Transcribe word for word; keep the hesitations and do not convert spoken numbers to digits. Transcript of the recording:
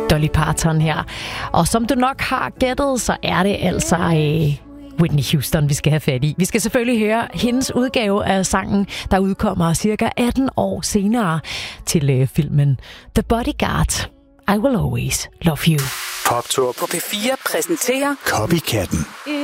Dolly Parton her. Og som du nok har gættet, så er det altså øh, Whitney Houston, vi skal have fat i. Vi skal selvfølgelig høre hendes udgave af sangen, der udkommer cirka atten år senere til øh, filmen The Bodyguard. I Will Always Love You. Poptur på P fire præsenterer Copycatten.